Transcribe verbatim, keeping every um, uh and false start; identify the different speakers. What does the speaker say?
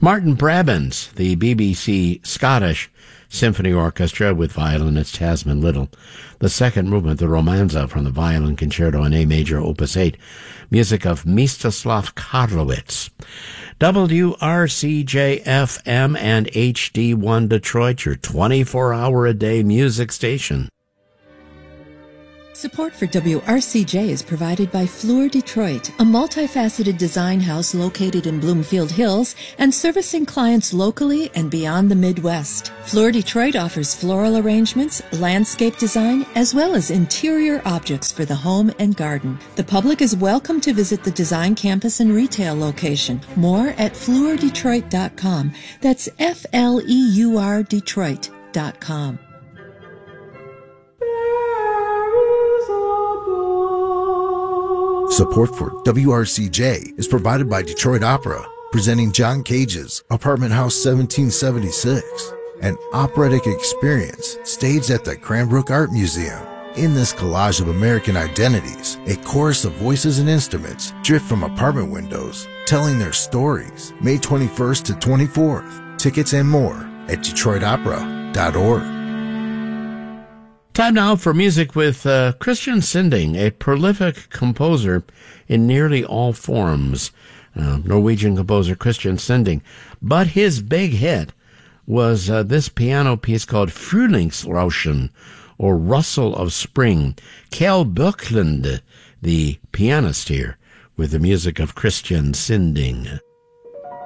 Speaker 1: Martin Brabants, the B B C Scottish Symphony Orchestra with violinist Tasman Little. The second movement, the Romanza, from the Violin Concerto in A Major, Opus eight. Music of Mstislav Karlowitz. W R C J F M and H D one Detroit, your twenty-four hour a day music station.
Speaker 2: Support for W R C J is provided by Fleur Detroit, a multifaceted design house located in Bloomfield Hills and servicing clients locally and beyond the Midwest. Fleur Detroit offers floral arrangements, landscape design, as well as interior objects for the home and garden. The public is welcome to visit the design campus and retail location. More at fleur detroit dot com. That's F L E U R Detroit dot com.
Speaker 3: Support for W R C J is provided by Detroit Opera, presenting John Cage's Apartment House seventeen seventy-six, an operatic experience staged at the Cranbrook Art Museum. In this collage of American identities, a chorus of voices and instruments drift from apartment windows, telling their stories. May twenty-first to twenty-fourth. Tickets and more at detroit opera dot org.
Speaker 1: Time now for music with uh, Christian Sinding, a prolific composer in nearly all forms. Uh, Norwegian composer Christian Sinding. But his big hit was uh, this piano piece called Frühlingsrauschen, or Rustle of Spring. Kjell Böcklund, the pianist here, with the music of Christian Sinding.